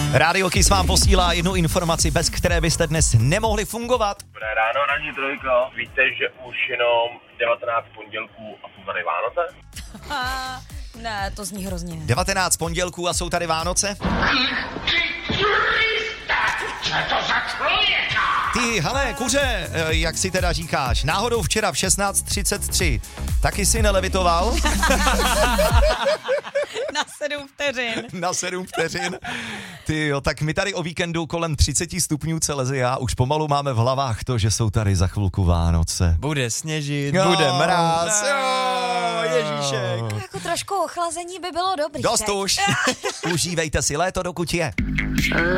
Radio Kiss vám posílá jednu informaci, bez které byste dnes nemohli fungovat. Dobré ráno, ranní trojko. Víte, že už jenom 19 pondělků a jsou tady Vánoce? Ne, to zní hrozně. 19 pondělků a jsou tady Vánoce? Co to za člověka? Ty, hele, kuře, jak si teda říkáš, náhodou včera v 16:33 taky si nelevitoval? Na 7 vteřin. Na 7 vteřin. Ty jo, tak my tady o víkendu kolem 30 stupňů Celsia už pomalu máme v hlavách to, že jsou tady za chvilku Vánoce. Bude sněžit, Jo, bude mráz. ne. Jo, Ježíšek. Jako trošku ochlazení by bylo dobrý. Dost už. Užívejte si léto, dokud je.